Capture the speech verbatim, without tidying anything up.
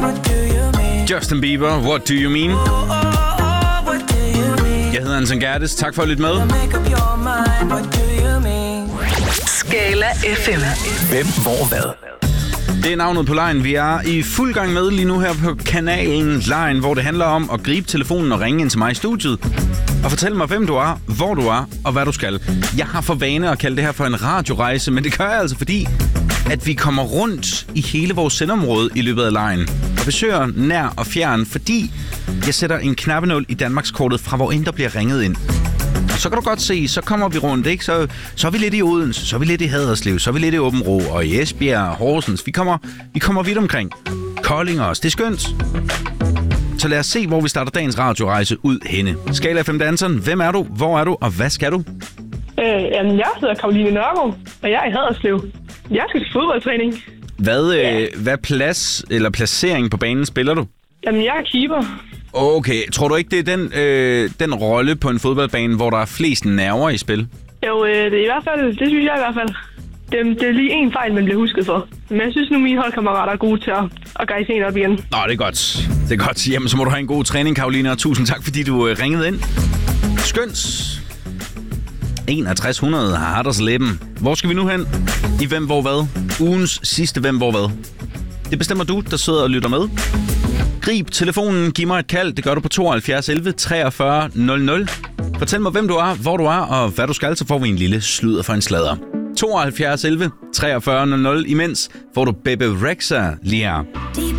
Justin Bieber, What Do You Mean? Jeg hedder Anton Gerdes. Tak for at lytte med. Skala F M. Hvem, hvor, hvad? Det er navnet på Line. Vi er i fuld gang med lige nu her på kanalen Line, hvor det handler om at gribe telefonen og ringe ind til mig i studiet. Og fortæl mig, hvem du er, hvor du er og hvad du skal. Jeg har for vane at kalde det her for en radiorejse, men det gør jeg altså fordi, at vi kommer rundt i hele vores sendområde i løbet af Line. Og besøger nær og fjern, fordi jeg sætter en knappenål i Danmarkskortet fra, hvor end der bliver ringet ind. Og så kan du godt se, så kommer vi rundt, ikke? Så, så er vi lidt i Odense, så er vi lidt i Haderslev, så er vi lidt i Aabenraa og i Esbjerg og Horsens. Vi kommer, vi kommer vidt omkring. Kolding også. Det er skønt. Så lad os se, hvor vi starter dagens radiorejse ud henne. Skala F M danseren. Hvem er du? Hvor er du? Og hvad skal du? Øh, jamen, jeg hedder Karoline Nørgaard, og jeg er i Haderslev. Jeg skal til fodboldtræning. Hvad, ja. øh, hvad plads eller placering på banen spiller du? Jamen, jeg er keeper. Okay. Tror du ikke, det er den, øh, den rolle på en fodboldbane, hvor der er flest nerver i spil? Jo, øh, det er i hvert fald, det synes jeg i hvert fald. Det, det er lige en fejl, man bliver husket for. Men jeg synes nu, mine holdkammerater er gode til at, at gejse en op igen. Nå, det er godt. Det er godt. Jamen, så må du have en god træning, Karoline, og tusind tak, fordi du øh, ringede ind. Skønt. enogtres hundrede har Harders Læben. Hvor skal vi nu hen? I Hvem, hvor, hvad? Ugens sidste Hvem, hvor, hvad? Det bestemmer du, der sidder og lytter med. Grib telefonen, giv mig et kald. Det gør du på tooghalvfjerds elleve treogfyrre nul nul. Fortæl mig, hvem du er, hvor du er og hvad du skal, så får vi en lille sludder for en sladder. tooghalvfjerds elleve treogfyrre nul nul. Imens får du Bebe Rexha lige her.